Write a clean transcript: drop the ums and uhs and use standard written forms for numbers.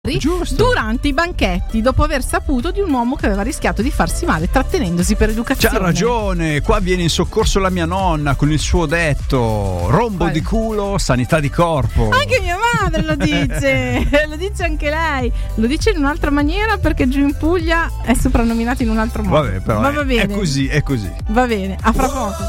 Giusto. Durante i banchetti, dopo aver saputo di un uomo che aveva rischiato di farsi male trattenendosi per educazione. C'ha ragione, qua viene in soccorso la mia nonna con il suo detto: rombo di culo, sanità di corpo. Anche mia madre lo dice, lo dice anche lei, lo dice in un'altra maniera perché giù in Puglia è soprannominato in un altro modo. Vabbè, però ma va bene. È così. Va bene, a fra poco.